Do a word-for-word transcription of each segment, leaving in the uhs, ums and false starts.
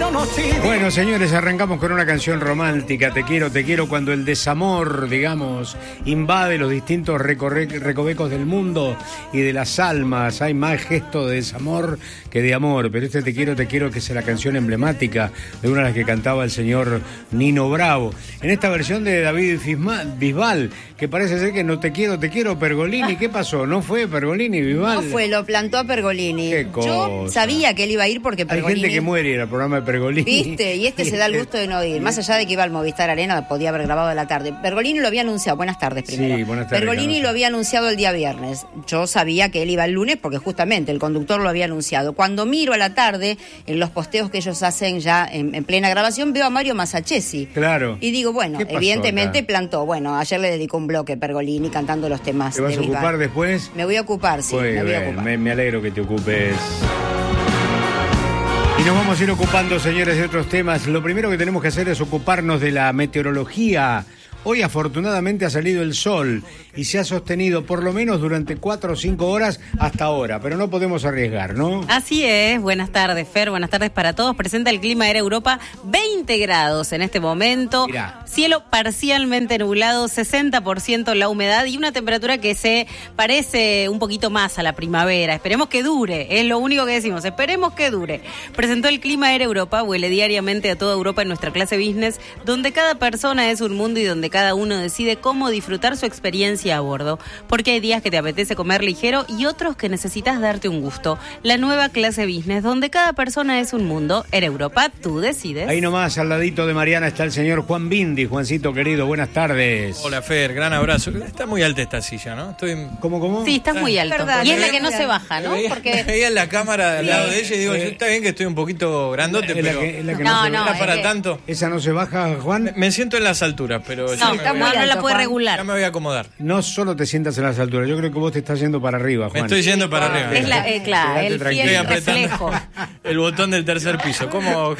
Bueno, señores, arrancamos con una canción romántica, Te quiero, te quiero, cuando el desamor, digamos, invade los distintos recorre- recovecos del mundo y de las almas. Hay más gestos de desamor que de amor, pero este Te quiero, te quiero, que es la canción emblemática de una de las que cantaba el señor Nino Bravo. En esta versión de David Fisma- Bisbal, que parece ser que no te quiero, te quiero, Pergolini. ¿Qué pasó? ¿No fue Pergolini, Bisbal? No fue, lo plantó a Pergolini. Qué cosa. Yo sabía que él iba a ir porque Pergolini... Hay gente que muere en el programa de Pergolini. ¿Viste? Y este se da el gusto de no ir. Más allá de que iba al Movistar Arena, podía haber grabado a la tarde. Pergolini lo había anunciado. Buenas tardes, primero. Sí, buenas tardes. Pergolini Carlos. lo había anunciado el día viernes. Yo sabía que él iba el lunes porque justamente el conductor lo había anunciado. Cuando miro a la tarde, en los posteos que ellos hacen ya en, en plena grabación, veo a Mario Masachesi. Claro. Y digo, bueno, ¿Qué pasó evidentemente acá? plantó. Bueno, ayer le dedicó un bloque Pergolini cantando los temas ¿Te vas de a ocupar Bisbal. después? Me voy a ocupar, sí, Muy me voy a bien, ocupar. me, me alegro que te ocupes. Y nos vamos a ir ocupando, señores, de otros temas. Lo primero que tenemos que hacer es ocuparnos de la meteorología. Hoy afortunadamente ha salido el sol y se ha sostenido por lo menos durante cuatro o cinco horas hasta ahora, pero no podemos arriesgar, ¿no? Así es, buenas tardes, Fer, buenas tardes para todos. Presenta el clima Air Europa, veinte grados en este momento, Mirá. cielo parcialmente nublado, sesenta por ciento la humedad y una temperatura que se parece un poquito más a la primavera. Esperemos que dure, es lo único que decimos, esperemos que dure. Presentó el clima Air Europa, vuele diariamente a toda Europa en nuestra clase business, donde cada persona es un mundo y donde cada uno decide cómo disfrutar su experiencia a bordo, porque hay días que te apetece comer ligero y otros que necesitas darte un gusto. La nueva clase business, donde cada persona es un mundo. Air Europa, tú decides. Ahí nomás, al ladito de Mariana, está el señor Juan Bindi. Juancito querido, buenas tardes. Hola Fer, gran abrazo. Está muy alta esta silla, ¿no? Estoy... ¿Cómo, cómo? Sí, estás muy alto. verdad, y es me la que no veía- se baja, Me ¿no? veía, me Porque veía en la cámara al lado de ella y digo, Eh, está bien que estoy un poquito grandote, Es la pero que- es la que No, se- no, era es para que- tanto. ¿Esa no se baja, Juan? Me siento en las alturas, pero ya, no, me está voy muy a, no, no la alto, puede Juan. regular. ya me voy a acomodar. No solo te sientas en las alturas, yo creo que vos te estás yendo para arriba, Me Juan. estoy yendo para arriba. Es la, eh, claro, Quédate el tranquilo. fiel Estoy apretando reflejo. el botón del tercer piso. ¿Cómo?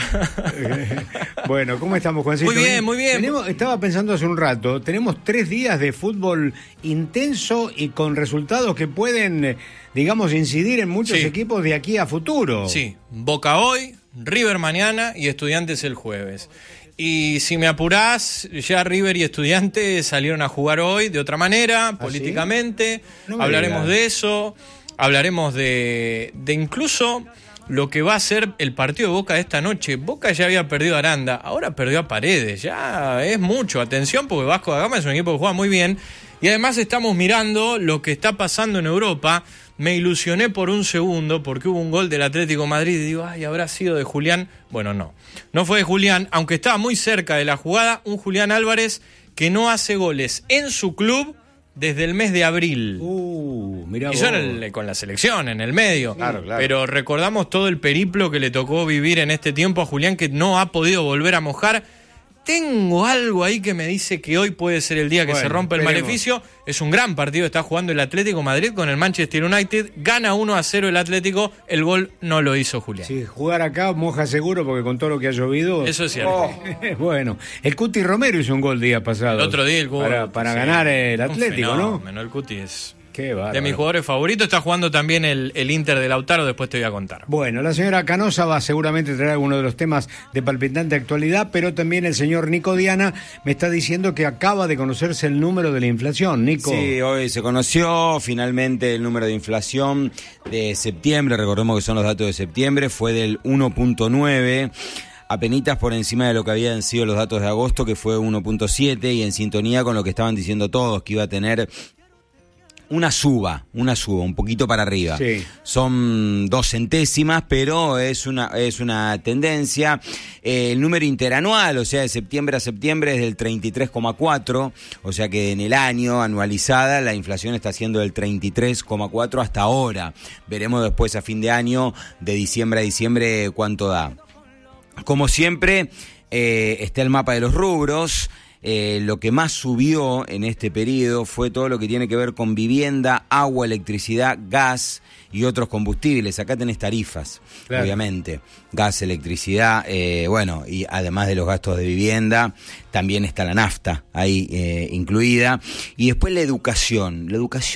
Bueno, ¿cómo estamos, Juancito? Muy bien, muy bien. Tenemos- estaba pensando hace un rato, tenemos tres días de fútbol intenso y con resultados que pueden, eh, digamos, incidir en muchos Sí. equipos de aquí a futuro. Sí, Boca hoy, River mañana y Estudiantes el jueves. Y si me apurás, ya River y Estudiantes salieron a jugar hoy de otra manera, políticamente. No me Hablaremos digas. de eso, hablaremos de, de incluso lo que va a ser el partido de Boca esta noche. Boca ya había perdido a Aranda, ahora perdió a Paredes, ya es mucho. Atención, porque Vasco da Gama es un equipo que juega muy bien. Y además estamos mirando lo que está pasando en Europa. Me ilusioné por un segundo porque hubo un gol del Atlético Madrid y digo, ay, ¿habrá sido de Julián? Bueno, no. No fue de Julián, aunque estaba muy cerca de la jugada, un Julián Álvarez que no hace goles en su club desde el mes de abril. Uh, mirá Y vos. yo en el- con la selección, en el medio. Claro, claro. Pero recordamos todo el periplo que le tocó vivir en este tiempo a Julián, que no ha podido volver a mojar. Tengo algo ahí que me dice que hoy puede ser el día que Bueno, se rompe el esperemos. maleficio. Es un gran partido, está jugando el Atlético Madrid con el Manchester United. Gana uno a cero el Atlético, el gol no lo hizo Julián. Si jugar acá, moja seguro, porque con todo lo que ha llovido... Eso es cierto. Oh, bueno, el Cuti Romero hizo un gol día pasado. El otro día el gol. Para, para sí. ganar el Un Atlético, ¿no? fenómeno, el Cuti es Qué bárbaro. de mis jugadores favoritos. Está jugando también el, el Inter de Lautaro, después te voy a contar. Bueno, la señora Canosa va a seguramente traer algunos de los temas de palpitante actualidad, pero también el señor Nico Diana me está diciendo que acaba de conocerse el número de la inflación. Nico. Sí, hoy se conoció finalmente el número de inflación de septiembre. Recordemos que son los datos de septiembre, fue del uno punto nueve, apenitas por encima de lo que habían sido los datos de agosto, que fue uno punto siete, y en sintonía con lo que estaban diciendo todos, que iba a tener una suba, una suba, un poquito para arriba. Sí. Son dos centésimas, pero es una, es una tendencia. Eh, el número interanual, o sea, de septiembre a septiembre, es del treinta y tres coma cuatro, o sea que en el año anualizada la inflación está siendo del treinta y tres coma cuatro hasta ahora. Veremos después a fin de año, de diciembre a diciembre, cuánto da. Como siempre, eh, está el mapa de los rubros. Eh, lo que más subió en este periodo fue todo lo que tiene que ver con vivienda, agua, electricidad, gas y otros combustibles. Acá tenés tarifas, Claro. obviamente. Gas, electricidad, eh, bueno, y además de los gastos de vivienda, también está la nafta ahí eh, incluida. Y después la educación. La educación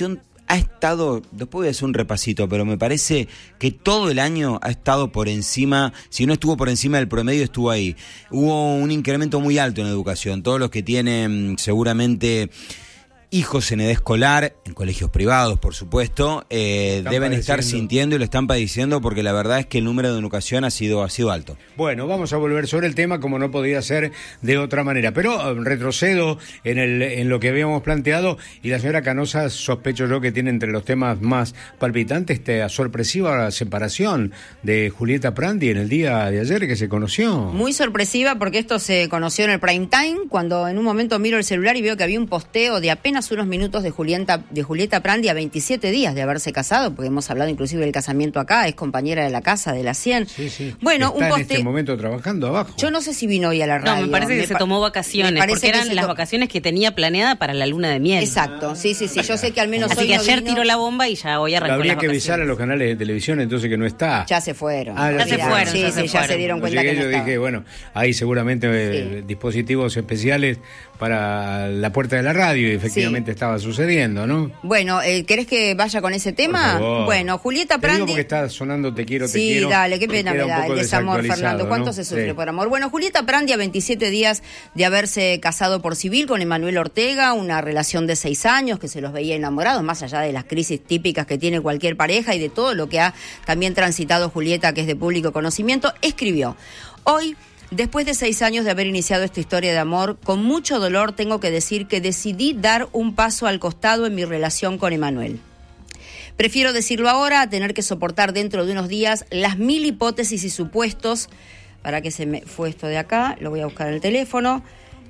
ha estado, después voy a hacer un repasito, pero me parece que todo el año ha estado por encima, si no estuvo por encima del promedio, estuvo ahí. Hubo un incremento muy alto en educación. Todos los que tienen seguramente hijos en edad escolar, en colegios privados, por supuesto, eh, deben estar sintiendo y lo están padeciendo, porque la verdad es que el número de educación ha sido, ha sido alto. Bueno, vamos a volver sobre el tema como no podía ser de otra manera, pero eh, retrocedo en, el, en lo que habíamos planteado, y la señora Canosa, sospecho yo que tiene entre los temas más palpitantes esta sorpresiva separación de Julieta Prandi en el día de ayer que se conoció. Muy sorpresiva, porque esto se conoció en el prime time, cuando en un momento miro el celular y veo que había un posteo de apenas unos minutos de Julieta, de Julieta Prandi a veintisiete días de haberse casado, porque hemos hablado inclusive del casamiento acá, es compañera de la casa de la cien. Sí, sí. Bueno, está un en poste... este momento trabajando abajo. Yo no sé si vino hoy a la radio. No, me parece que me se pa... tomó vacaciones, porque eran las to... vacaciones que tenía planeada para la luna de miel. Exacto, sí, sí, sí, yo sé que al menos Así hoy que no ayer vino... tiró la bomba y ya hoy arrancó. Habría las que vacaciones. avisar a los canales de televisión entonces que no está. Ya se fueron. Ah, ya, ya se se fueron. Sí, ya sí, se ya fueron. se dieron cuenta Llegué, que no yo estaba. dije, bueno, hay seguramente eh, Sí. dispositivos especiales para la puerta de la radio, y efectivamente Sí. estaba sucediendo, ¿no? Bueno, eh, ¿querés que vaya con ese tema? Por favor. Bueno, Julieta Te digo Prandi... porque está sonando Te quiero, te Sí, quiero. dale, qué pena Queda me un da poco el desamor, desactualizado, Fernando. ¿Cuánto ¿no? se sufre Sí. por amor? Bueno, Julieta Prandi, a veintisiete días de haberse casado por civil con Emanuel Ortega, una relación de seis años que se los veía enamorados, más allá de las crisis típicas que tiene cualquier pareja y de todo lo que ha también transitado Julieta, que es de público conocimiento, escribió: hoy, después de seis años de haber iniciado esta historia de amor, con mucho dolor tengo que decir que decidí dar un paso al costado en mi relación con Emanuel. Prefiero decirlo ahora a tener que soportar dentro de unos días las mil hipótesis y supuestos. ¿Para qué se me fue esto de acá? Lo voy a buscar en el teléfono.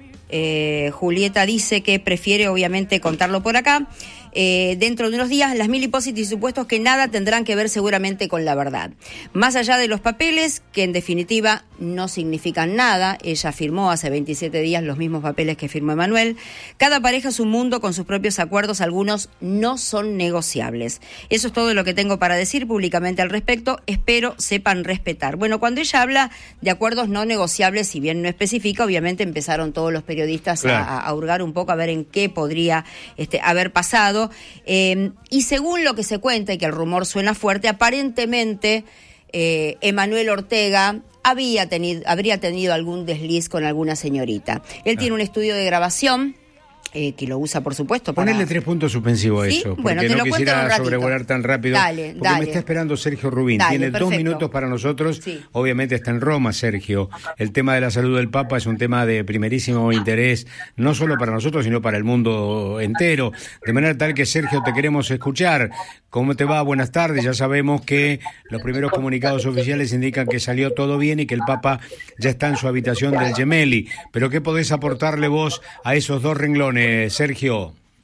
Eh, Julieta dice que prefiere obviamente contarlo por acá. Eh, dentro de unos días, las mil hipótesis y supuestos que nada tendrán que ver seguramente con la verdad. Más allá de los papeles, que en definitiva no significan nada, ella firmó hace veintisiete días los mismos papeles que firmó Emanuel. Cada pareja es un mundo con sus propios acuerdos, algunos no son negociables. Eso es todo lo que tengo para decir públicamente al respecto, espero sepan respetar. Bueno, cuando ella habla de acuerdos no negociables, si bien no especifica, obviamente empezaron todos los periodistas claro. a, a hurgar un poco a ver en qué podría este, haber pasado. Eh, y según lo que se cuenta, y que el rumor suena fuerte, aparentemente eh, Emanuel Ortega había tenido, habría tenido algún desliz con alguna señorita. Él ah. tiene un estudio de grabación eh, que lo usa, por supuesto, para... Ponerle tres puntos suspensivos a ¿Sí? eso, porque bueno, te no lo quisiera sobrevolar tan rápido. Dale, porque dale. me está esperando Sergio Rubín. Dale, Tiene perfecto. dos minutos para nosotros. Sí. Obviamente está en Roma, Sergio. El tema de la salud del Papa es un tema de primerísimo interés, no solo para nosotros, sino para el mundo entero. De manera tal que, Sergio, te queremos escuchar. ¿Cómo te va? Buenas tardes. Ya sabemos que los primeros comunicados oficiales indican que salió todo bien y que el Papa ya está en su habitación del Gemelli. Pero ¿qué podés aportarle vos a esos dos renglones, Sergio?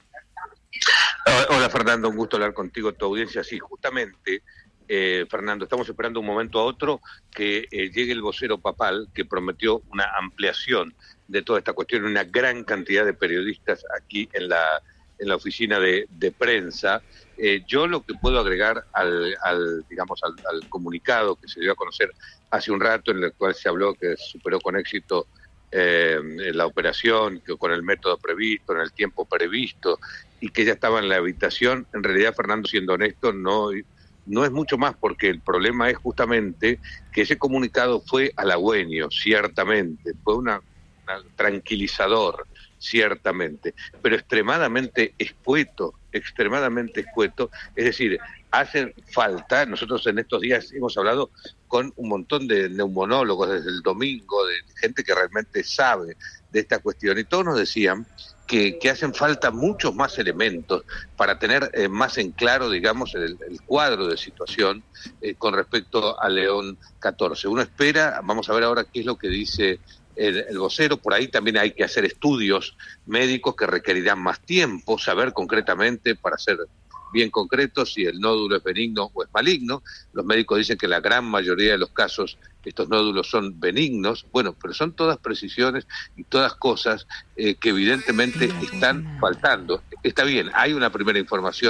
Hola, Fernando, un gusto hablar contigo, tu audiencia. Sí, justamente, eh, Fernando, estamos esperando un momento a otro que eh, llegue el vocero papal, que prometió una ampliación de toda esta cuestión, una gran cantidad de periodistas aquí en la en la oficina de, de prensa. Eh, yo lo que puedo agregar al, al digamos, al, al comunicado que se dio a conocer hace un rato, en el cual se habló que superó con éxito eh, la operación, que con el método previsto, en el tiempo previsto, y que ya estaba en la habitación. En realidad, Fernando, siendo honesto, no, no es mucho más, porque el problema es justamente que ese comunicado fue halagüeño, ciertamente, fue una, una tranquilizador, ciertamente, pero extremadamente escueto, extremadamente escueto, es decir, hace falta, nosotros en estos días hemos hablado con un montón de neumonólogos desde el domingo, de gente que realmente sabe de esta cuestión, y todos nos decían que, que hacen falta muchos más elementos para tener eh, más en claro, digamos, el, el cuadro de situación eh, con respecto a León catorce. Uno espera, vamos a ver ahora qué es lo que dice El, el vocero. Por ahí también hay que hacer estudios médicos que requerirán más tiempo, saber concretamente, para ser bien concretos, si el nódulo es benigno o es maligno. Los médicos dicen que la gran mayoría de los casos estos nódulos son benignos. Bueno, pero son todas precisiones y todas cosas eh, que evidentemente están faltando. Está bien, hay una primera información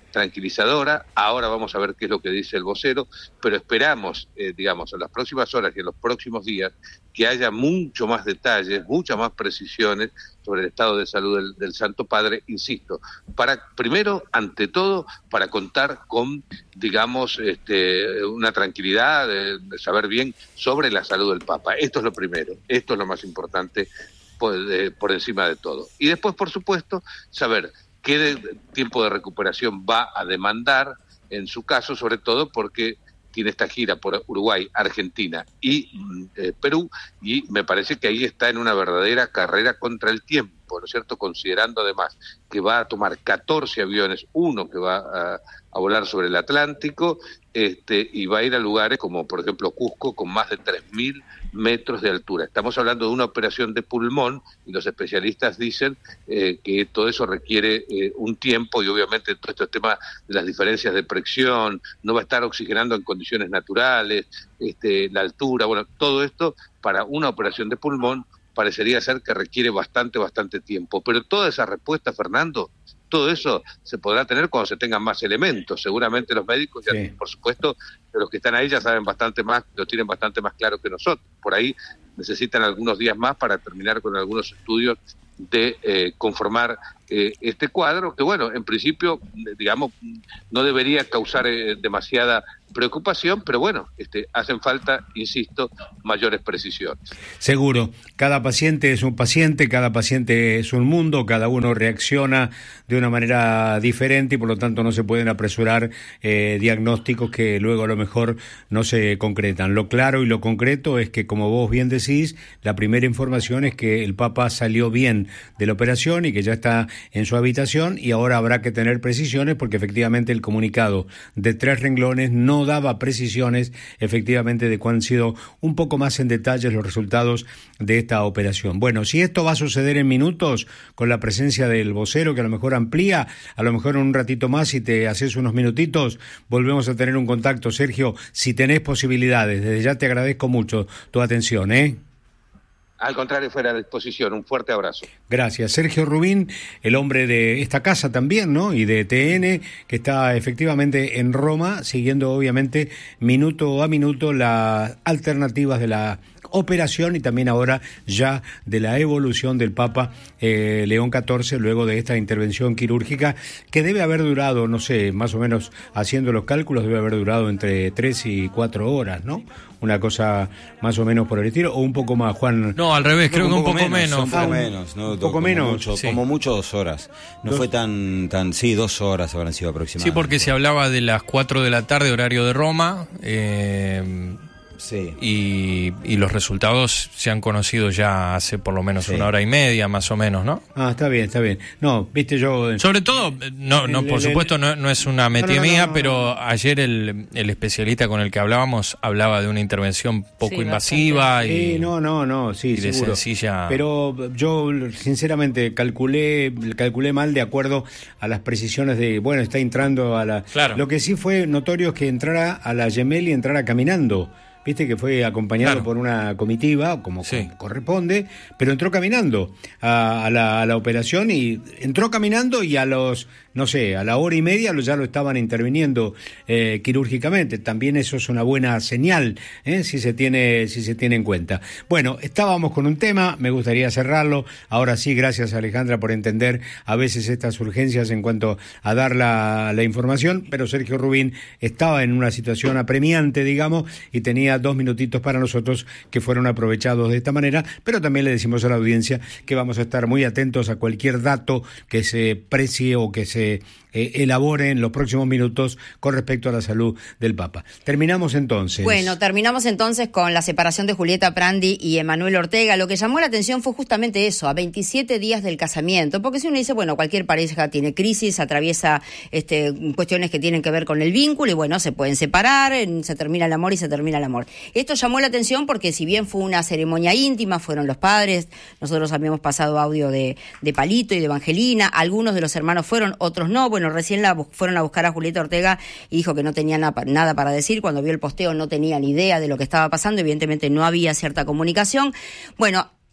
tranquilizadora. Ahora vamos a ver qué es lo que dice el vocero, pero esperamos, eh, digamos, en las próximas horas y en los próximos días que haya mucho más detalles, muchas más precisiones sobre el estado de salud del, del Santo Padre, insisto, para, primero, ante todo, para contar con, digamos, este, una tranquilidad, de, de saber bien sobre la salud del Papa. Esto es lo primero, esto es lo más importante por, de, por encima de todo. Y después, por supuesto, saber qué de, tiempo de recuperación va a demandar, en su caso, sobre todo porque tiene esta gira por Uruguay, Argentina y eh, Perú, y me parece que ahí está en una verdadera carrera contra el tiempo, ¿no es cierto?, considerando además que va a tomar catorce aviones, uno que va a, a volar sobre el Atlántico, este, y va a ir a lugares como, por ejemplo, Cusco, con más de tres mil metros de altura. Estamos hablando de una operación de pulmón, y los especialistas dicen eh, que todo eso requiere eh, un tiempo, y obviamente todo este tema de las diferencias de presión, no va a estar oxigenando en condiciones naturales, este, la altura, bueno, todo esto para una operación de pulmón parecería ser que requiere bastante, bastante tiempo. Pero toda esa respuesta, Fernando, todo eso se podrá tener cuando se tengan más elementos. Seguramente los médicos, ya, sí. por supuesto, los que están ahí ya saben bastante más, lo tienen bastante más claro que nosotros. Por ahí necesitan algunos días más para terminar con algunos estudios de eh, conformar eh, este cuadro, que bueno, en principio, digamos, no debería causar eh, demasiada preocupación, pero bueno, este, hacen falta, insisto, mayores precisiones. Seguro, cada paciente es un paciente, cada paciente es un mundo, cada uno reacciona de una manera diferente y por lo tanto no se pueden apresurar eh, diagnósticos que luego a lo mejor no se concretan. Lo claro y lo concreto es que, como vos bien decís, la primera información es que el Papa salió bien de la operación y que ya está en su habitación, y ahora habrá que tener precisiones porque efectivamente el comunicado de tres renglones no daba precisiones efectivamente de cuáles han sido un poco más en detalle los resultados de esta operación. Bueno, si esto va a suceder en minutos con la presencia del vocero, que a lo mejor amplía, a lo mejor en un ratito más, si te haces unos minutitos, volvemos a tener un contacto. Sergio, si tenés posibilidades, desde ya te agradezco mucho tu atención, ¿eh? Al contrario, fuera a disposición. Un fuerte abrazo. Gracias. Sergio Rubín, el hombre de esta casa también, ¿no? Y de T N, que está efectivamente en Roma, siguiendo obviamente minuto a minuto las alternativas de la operación y también ahora ya de la evolución del Papa eh, León catorce luego de esta intervención quirúrgica que debe haber durado, no sé, más o menos haciendo los cálculos, debe haber durado entre tres y cuatro horas, ¿no? Una cosa más o menos por el estilo, o un poco más, Juan. No, al revés, creo que un poco menos. menos. Un poco menos, ¿no? Un poco como menos. Mucho, sí. Como mucho dos horas. No dos. fue tan, tan, sí, dos horas habrán sido aproximadamente. Sí, porque se hablaba de las cuatro de la tarde, horario de Roma, eh, sí. y, y los resultados se han conocido ya hace por lo menos sí. una hora y media, más o menos, ¿no? Ah, está bien, está bien. No, viste yo... Sobre todo, no, no, por supuesto no, no es una metida no, no, mía, no, no, pero no. ayer el, el especialista con el que hablábamos hablaba de una intervención poco sí, invasiva y... Sí, no, no, no, sí, y de seguro. sencilla... Pero yo, sinceramente, calculé calculé mal de acuerdo a las precisiones de, bueno, está entrando a la... Claro. Lo que sí fue notorio es que entrara a la Gemelli, entrara caminando. Viste que fue acompañado claro. por una comitiva, como sí. corresponde, pero entró caminando a, a, la, a la operación y entró caminando y a los, no sé, a la hora y media ya lo estaban interviniendo eh, quirúrgicamente. También eso es una buena señal, ¿eh? si se tiene, si se tiene en cuenta. Bueno, estábamos con un tema, me gustaría cerrarlo. Ahora sí, gracias Alejandra por entender a veces estas urgencias en cuanto a dar la, la información, pero Sergio Rubín estaba en una situación apremiante, digamos, y tenía dos minutitos para nosotros que fueron aprovechados de esta manera, pero también le decimos a la audiencia que vamos a estar muy atentos a cualquier dato que se precie o que se eh, elabore en los próximos minutos con respecto a la salud del Papa. Terminamos entonces. Bueno, terminamos entonces con la separación de Julieta Prandi y Emanuel Ortega. Lo que llamó la atención fue justamente eso, a veintisiete días del casamiento, porque si uno dice, bueno, cualquier pareja tiene crisis, atraviesa este, cuestiones que tienen que ver con el vínculo y bueno, se pueden separar, se termina el amor y se termina el amor. Esto llamó la atención porque si bien fue una ceremonia íntima, fueron los padres, nosotros habíamos pasado audio de, de Palito y de Evangelina, algunos de los hermanos fueron, otros no. Bueno, recién la fueron a buscar a Julieta Ortega y dijo que no tenía na, nada para decir. Cuando vio el posteo no tenía ni idea de lo que estaba pasando, evidentemente no había cierta comunicación. Bueno,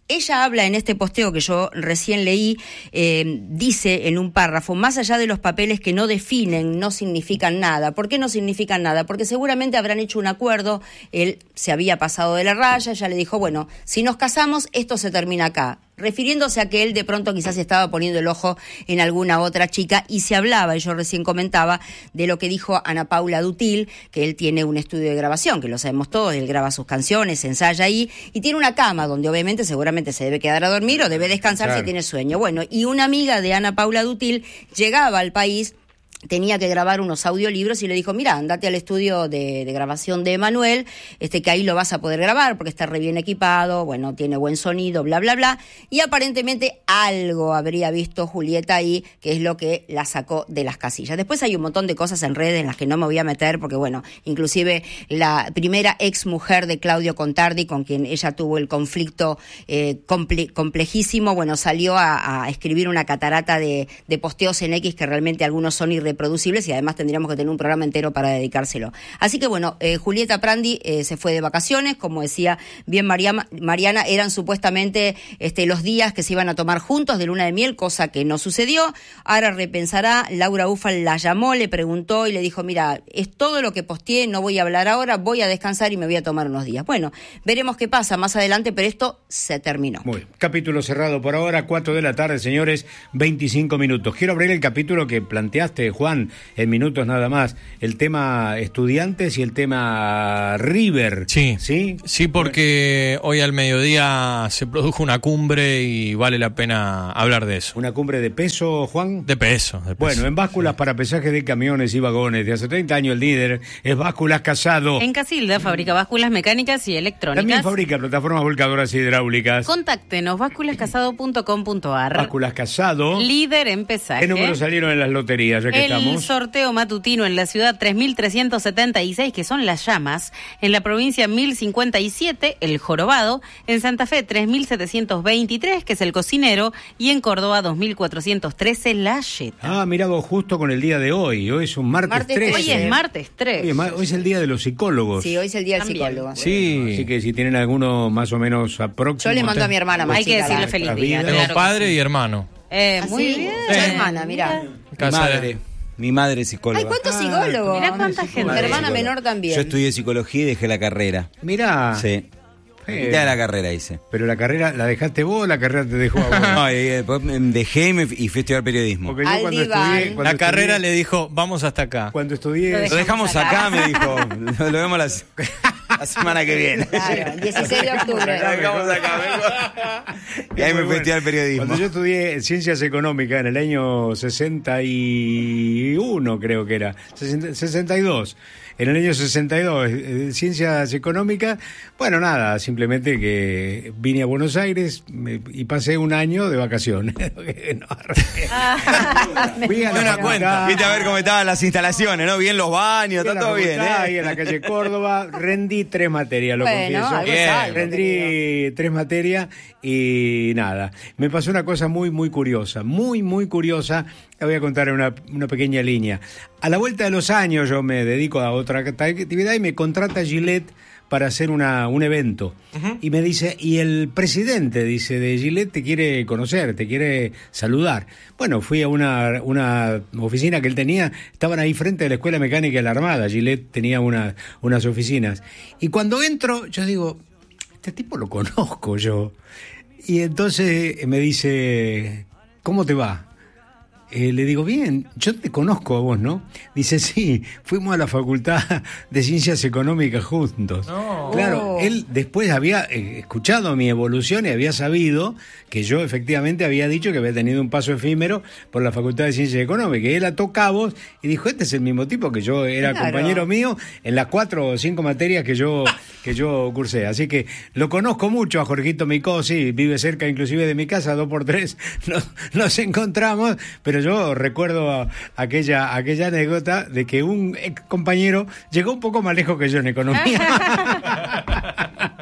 ella habla en este posteo que yo recién leí, eh, dice en un párrafo, más allá de los papeles que no definen, no significan nada. ¿Por qué no significan nada? Porque seguramente habrán hecho un acuerdo, él se había pasado de la raya, ella le dijo, bueno, si nos casamos, esto se termina acá. Refiriéndose a que él de pronto quizás estaba poniendo el ojo en alguna otra chica, y se hablaba, y yo recién comentaba, de lo que dijo Ana Paula Dutil, que él tiene un estudio de grabación, que lo sabemos todos, él graba sus canciones, ensaya ahí, y tiene una cama donde obviamente seguramente se debe quedar a dormir o debe descansar, claro, si tiene sueño. Bueno, y una amiga de Ana Paula Dutil llegaba al país, tenía que grabar unos audiolibros y le dijo, mira, andate al estudio de, de grabación de Emanuel, este, que ahí lo vas a poder grabar porque está re bien equipado, bueno, tiene buen sonido, bla, bla, bla. Y aparentemente algo habría visto Julieta ahí, que es lo que la sacó de las casillas. Después hay un montón de cosas en redes en las que no me voy a meter porque, bueno, inclusive la primera ex mujer de Claudio Contardi, con quien ella tuvo el conflicto eh, comple- complejísimo, bueno, salió a, a escribir una catarata de, de posteos en X que realmente algunos son irreproducibles y además tendríamos que tener un programa entero para dedicárselo. Así que bueno, eh, Julieta Prandi eh, se fue de vacaciones, como decía bien Mariana, Mariana, eran supuestamente este, los días que se iban a tomar juntos de luna de miel, cosa que no sucedió. Ahora repensará. Laura Ufal la llamó, le preguntó y le dijo, mira, es todo lo que posteé, no voy a hablar ahora, voy a descansar y me voy a tomar unos días. Bueno, veremos qué pasa más adelante, pero esto se terminó. Muy bien. Capítulo cerrado por ahora, cuatro de la tarde, señores, veinticinco minutos. Quiero abrir el capítulo que planteaste, Juan, en minutos nada más, el tema estudiantes y el tema River. Sí, sí, sí, porque hoy al mediodía se produjo una cumbre y vale la pena hablar de eso. ¿Una cumbre de peso, Juan? De peso, de peso. Bueno, en básculas sí. para pesaje de camiones y vagones, de hace treinta años el líder es Básculas Casado. En Casilda fabrica básculas mecánicas y electrónicas. También fabrica plataformas volcadoras hidráulicas. Contáctenos, básculas casado punto com punto a r. Básculas Casado. Líder en pesaje. ¿Qué números salieron en las loterías, ya que el estamos? Sorteo matutino en la ciudad tres mil trescientos setenta y seis, que son Las Llamas, en la provincia mil cincuenta y siete, El Jorobado, en Santa Fe tres mil setecientos veintitrés, que es El Cocinero, y en Córdoba dos mil cuatrocientos trece, La Yeta. Ah, mirá vos, justo con el día de hoy, hoy es un martes, Martes trece. Hoy es martes tres. Oye, ma- hoy es el día de los psicólogos. Sí, hoy es el día del También. psicólogo. Sí. Así que si tienen alguno más o menos próximo. Yo le mando a mi hermana más Hay que chica, decirle la- feliz la día. vida. Tengo claro que padre sí. y hermano. Eh, ¿Ah, muy sí? bien. Yo hermana, mirá. Mi Casa de- madre, mi madre es psicóloga. Ay, ¿cuántos Ah, psicólogos? mirá cuánta gente. Mi hermana Psicóloga. menor también. Yo estudié psicología y dejé la carrera. Mirá. Sí. Eh, Mitad de la carrera hice. Pero la carrera, ¿la dejaste vos o la carrera te dejó a vos? No, y después me dejé y, me, y fui a estudiar periodismo. Porque yo Al cuando diván. estudié... Cuando La estudié- carrera le dijo, vamos hasta acá. Cuando estudié... Lo dejamos acá, me dijo. Lo, lo vemos la, la semana que viene. Claro, el dieciséis de octubre. Lo dejamos acá, vengo. Y ahí me fui a estudiar periodismo. Cuando yo estudié Ciencias Económicas en el año sesenta y uno, creo que era, sesenta, sesenta y dos, en el año sesenta y dos, eh, Ciencias Económicas, bueno, nada, simplemente que vine a Buenos Aires me- y pasé un año de vacaciones. No, fui a Me la una cuenta. facultad, Viste a ver cómo estaban las instalaciones, ¿no? Bien los baños, fui a está la todo bien, facultad, ahí ¿eh? en la calle Córdoba, rendí tres materias, lo Bueno, confieso. algo es algo, Rendí tres materias y nada. Me pasó una cosa muy, muy curiosa, muy, muy curiosa. La voy a contar en una, una pequeña línea. A la vuelta de los años yo me dedico a otra actividad y me contrata Gillette para hacer una, un evento. Uh-huh. Y me dice, y el presidente, dice, de Gillette te quiere conocer, te quiere saludar. Bueno, fui a una, una oficina que él tenía, estaban ahí frente a la Escuela Mecánica de la Armada, Gillette tenía una, unas oficinas. Y cuando entro, yo digo, este tipo lo conozco yo. Y entonces me dice, ¿cómo te va? Eh, le digo, bien, yo te conozco a vos, ¿no? Dice, sí, fuimos a la Facultad de Ciencias Económicas juntos. No. Claro, Oh. él después había eh, escuchado mi evolución y había sabido que yo efectivamente había dicho que había tenido un paso efímero por la Facultad de Ciencias Económicas. Y él ató cabos y dijo, este es el mismo tipo que yo era Claro. compañero mío en las cuatro o cinco materias que yo, que yo cursé. Así que lo conozco mucho a Jorgito Micosi, vive cerca inclusive de mi casa, dos por tres nos, nos encontramos, pero yo recuerdo a- aquella, aquella anécdota de que un ex compañero llegó un poco más lejos que yo en economía.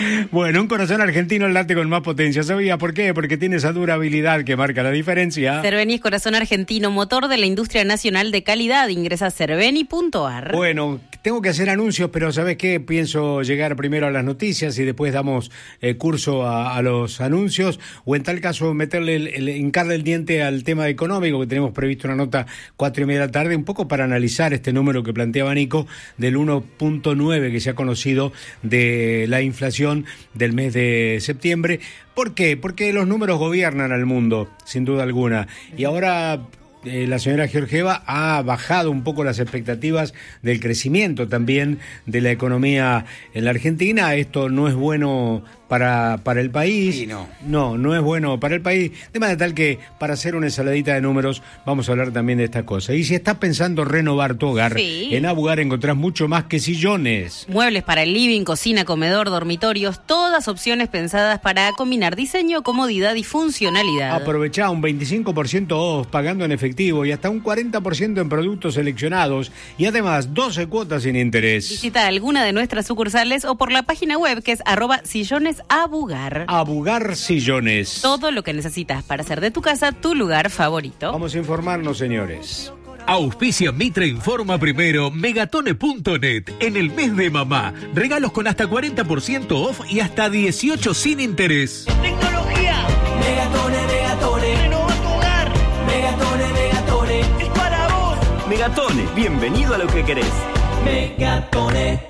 Bueno, un corazón argentino late con más potencia. ¿Sabía por qué? Porque tiene esa durabilidad que marca la diferencia. Cerveni es corazón argentino, motor de la industria nacional de calidad. Ingresa a cerveni punto a r. Bueno, tengo que hacer anuncios, pero ¿sabes qué? Pienso llegar primero a las noticias y después damos eh, curso a, a los anuncios, o en tal caso meterle, el, el, hincarle el diente al tema económico, que tenemos previsto una nota cuatro y media de la tarde, un poco para analizar este número que planteaba Nico del uno punto nueve que se ha conocido de la inflación del mes de septiembre. ¿Por qué? Porque los números gobiernan al mundo, sin duda alguna. Y ahora eh, la señora Georgieva ha bajado un poco las expectativas del crecimiento también de la economía en la Argentina. Esto no es bueno para, para el país. Sí, no. No, no es bueno para el país. De manera tal que para hacer una ensaladita de números vamos a hablar también de esta cosa. Y si estás pensando renovar tu hogar, sí, en Abugar encontrás mucho más que sillones. Muebles para el living, cocina, comedor, dormitorios, todas opciones pensadas para combinar diseño, comodidad y funcionalidad. Aprovechá un veinticinco por ciento off pagando en efectivo y hasta un cuarenta por ciento en productos seleccionados y además doce cuotas sin interés. Visita alguna de nuestras sucursales o por la página web que es arroba sillones Abugar. Abugar Sillones. Todo lo que necesitas para hacer de tu casa tu lugar favorito. Vamos a informarnos, señores. Auspicia Mitre Informa Primero, Megatone punto net. En el mes de mamá, regalos con hasta cuarenta por ciento off y hasta dieciocho sin interés. Tecnología. Megatone, Megatone. Renova tu hogar. Megatone, Megatone. Es para vos. Megatone, bienvenido a lo que querés. Megatone.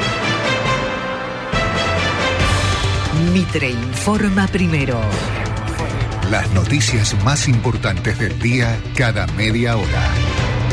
Mitre Informa Primero. Las noticias más importantes del día cada media hora.